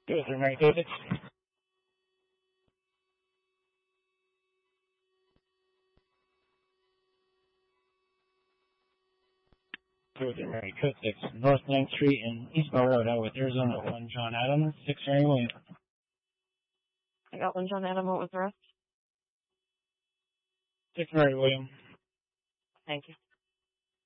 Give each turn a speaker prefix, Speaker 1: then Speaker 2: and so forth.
Speaker 1: Good, Mary Cook. Good, Mary Cook. It's North 9th Street and Eastmore Road out with Arizona. 1 John Adams, 6 Mary William.
Speaker 2: I got 1 John Adam. What was the rest?
Speaker 1: 6 Mary William.
Speaker 2: Thank you.